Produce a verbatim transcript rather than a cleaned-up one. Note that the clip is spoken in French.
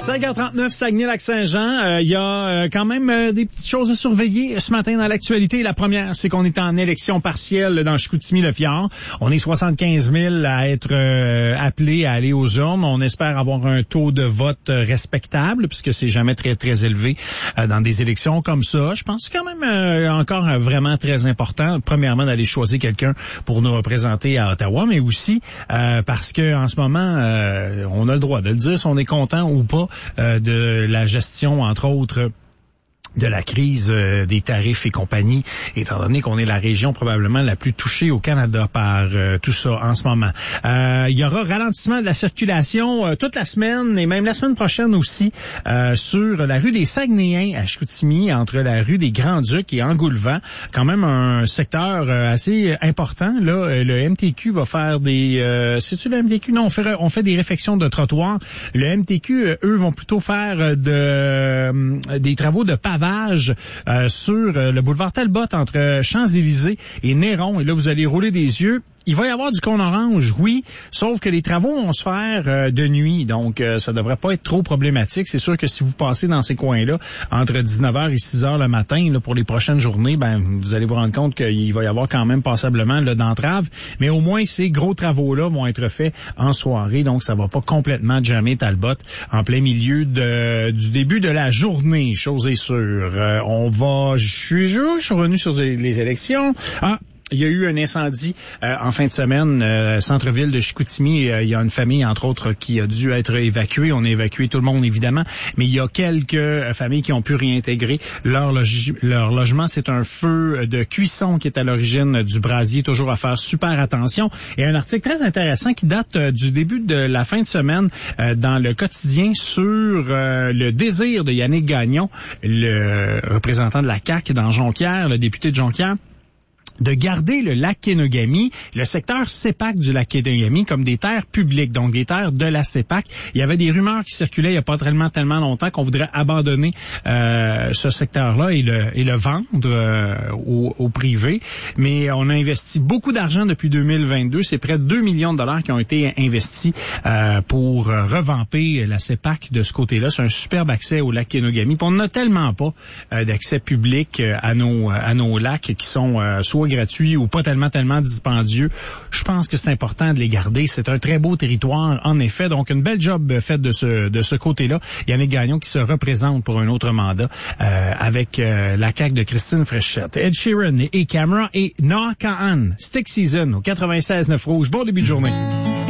cinq heures trente-neuf, Saguenay-Lac-Saint-Jean. Il euh, y a euh, quand même euh, des petites choses à surveiller ce matin dans l'actualité. La première, c'est qu'on est en élection partielle dans Chicoutimi-Le-Fjord. On est soixante-quinze mille à être euh, appelés à aller aux urnes. On espère avoir un taux de vote respectable, puisque c'est jamais très, très élevé euh, dans des élections comme ça. Je pense quand même euh, encore euh, vraiment très important, premièrement, d'aller choisir quelqu'un pour nous représenter à Ottawa, mais aussi euh, parce que en ce moment, euh, on a le droit de le dire si on est content ou pas euh, de la gestion, entre autres, de la crise euh, des tarifs et compagnie, étant donné qu'on est la région probablement la plus touchée au Canada par euh, tout ça en ce moment. Euh, il y aura ralentissement de la circulation euh, toute la semaine et même la semaine prochaine aussi euh, sur la rue des Saguenayens à Chicoutimi, entre la rue des Grands-Ducs et Engoulevent. Quand même un secteur euh, assez important. Là, le M T Q va faire des... Euh, c'est-tu le M T Q? Non, on fait, on fait des réfections de trottoirs. Le M T Q, euh, eux, vont plutôt faire de, euh, des travaux de pavage Euh, sur euh, le boulevard Talbot entre Champs-Élysées et Néron. Et là, vous allez rouler des yeux. Il va y avoir du cône orange, oui, sauf que les travaux vont se faire euh, de nuit, donc euh, ça devrait pas être trop problématique. C'est sûr que si vous passez dans ces coins-là, entre dix-neuf heures et six heures le matin, là, pour les prochaines journées, ben vous allez vous rendre compte qu'il va y avoir quand même passablement là, d'entraves, mais au moins ces gros travaux-là vont être faits en soirée, donc ça va pas complètement jammer Talbot en plein milieu de, du début de la journée, chose est sûre. Euh, on va... Je suis je suis revenu sur les, les élections. Ah, il y a eu un incendie euh, en fin de semaine, euh, centre-ville de Chicoutimi. Euh, il y a une famille, entre autres, qui a dû être évacuée. On a évacué tout le monde, évidemment, mais il y a quelques euh, familles qui ont pu réintégrer leur, logi- leur logement. C'est un feu de cuisson qui est à l'origine du brasier. Toujours à faire super attention. Et un article très intéressant qui date euh, du début de la fin de semaine euh, dans le quotidien sur euh, le désir de Yannick Gagnon, le représentant de la C A Q dans Jonquière, le député de Jonquière, de garder le lac Kenogami, le secteur CEPAC du lac Kenogami, comme des terres publiques, donc des terres de la CEPAC. Il y avait des rumeurs qui circulaient il n'y a pas tellement, tellement longtemps qu'on voudrait abandonner euh, ce secteur-là et le, et le vendre euh, au, au privé. Mais on a investi beaucoup d'argent depuis deux mille vingt-deux. C'est près de deux millions de dollars qui ont été investis euh, pour revamper la CEPAC de ce côté-là. C'est un superbe accès au lac Kenogami. Puis on n'a tellement pas euh, d'accès public à nos, à nos lacs qui sont euh, soit gratuits ou pas tellement, tellement dispendieux. Je pense que c'est important de les garder. C'est un très beau territoire, en effet. Donc, une belle job faite de ce de ce côté-là. Yannick Gagnon qui se représente pour un autre mandat euh, avec euh, la C A Q de Christine Fréchette. Ed Sheeran et Camera et Noah Kahan. Stick Season au quatre-vingt-seize neuf Rouge. Bon début de journée.